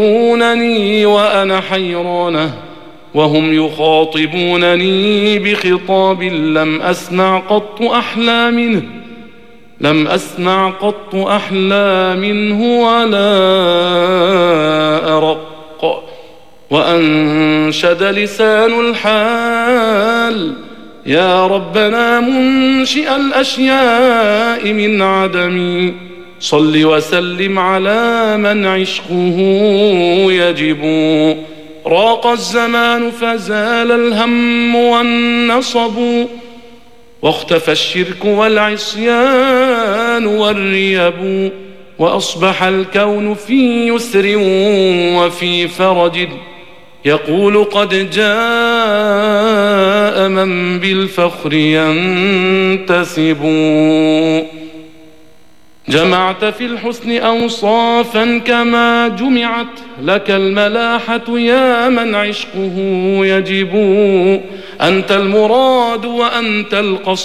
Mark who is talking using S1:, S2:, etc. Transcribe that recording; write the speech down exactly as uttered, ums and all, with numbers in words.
S1: يخاطبونني وأنا حيرانة وهم يخاطبونني بخطاب لم أسمع قط أحلى منه لم أسمع قط أحلى منه ولا أرق. وأنشد لسان الحال يا ربنا منشئ الأشياء من عدم صل وسلم على من عشقه يجب. راق الزمان فزال الهم والنصب واختفى الشرك والعصيان والريب وأصبح الكون في يسر وفي فرج يقول قد جاء من بالفخر ينتسب. جمعت في الحسن أوصافا كما جمعت لك الملاحة يا من عشقه يجب. أنت المراد وأنت القصد